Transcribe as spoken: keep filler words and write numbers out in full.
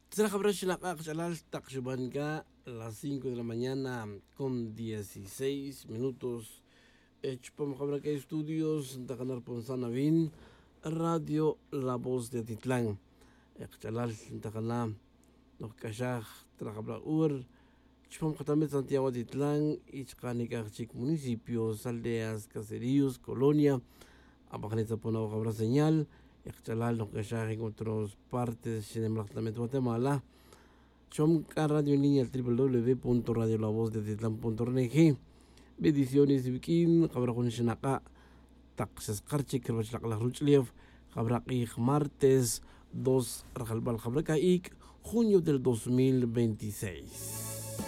Trajabrash la Chalal Takshubanka, las cinco de la mañana con dieciséis minutos. Echpam Jabraca Estudios, Takanar Ponsanavin, Radio La Voz de Titlán. Chalal Takana, Los Kashaj, Trajabra Ur, Chpam Jatamet Santiago Titlán, Ichkanikachik, municipios, aldeas, caseríos, colonia, Abajaneta Ponao Jabra Señal. Ixchalal los Kashaj en otras partes de Guatemala. Chomka Radio en línea al w w w punto radio la voz de titlán punto r n g. Ediciones de Bikin, Cabrajun Shinaka, Taxes Karchik, Kerbachlak Ruchliev, Cabrakik, martes dos Rajalbal Jabrakaik, junio del dos mil veintiséis.